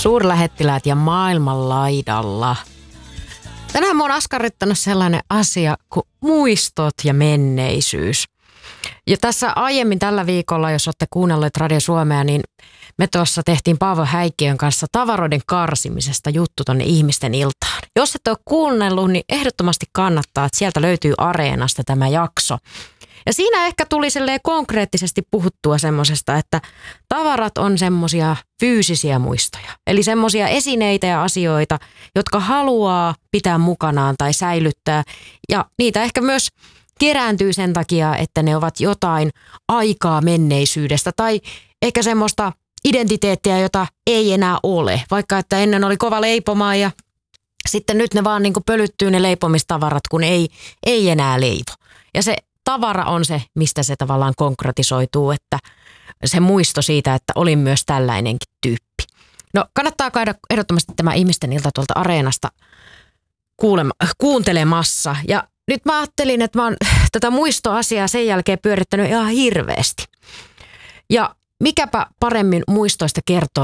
suurlähettiläät ja maailmanlaidalla. Tänään mä oon askarruttanut sellainen asia kuin muistot ja menneisyys. Ja tässä aiemmin tällä viikolla, jos olette kuunnelleet Radio Suomea, niin me tuossa tehtiin Paavo Häikkiön kanssa tavaroiden karsimisesta juttu tonne Ihmisten iltaan. Jos et ole kuunnellut, niin ehdottomasti kannattaa, että sieltä löytyy Areenasta tämä jakso. Ja siinä ehkä tuli konkreettisesti puhuttua semmosesta, että tavarat on semmosia fyysisiä muistoja. Eli semmosia esineitä ja asioita, jotka haluaa pitää mukanaan tai säilyttää. Ja niitä ehkä myös kerääntyy sen takia, että ne ovat jotain aikaa menneisyydestä tai ehkä semmoista identiteettiä, jota ei enää ole. Vaikka että ennen oli kova leipomaan ja sitten nyt ne vaan niin kuin pölyttyy ne leipomistavarat, kun ei enää leivo. Ja se tavara on se, mistä se tavallaan konkretisoituu, että se muisto siitä, että olin myös tällainenkin tyyppi. No kannattaa käydä ehdottomasti tämä Ihmisten ilta tuolta Areenasta kuuntelemassa. Ja nyt mä ajattelin, että mä oon tätä muistoasiaa sen jälkeen pyörittänyt ihan hirveästi. Ja mikäpä paremmin muistoista kertoo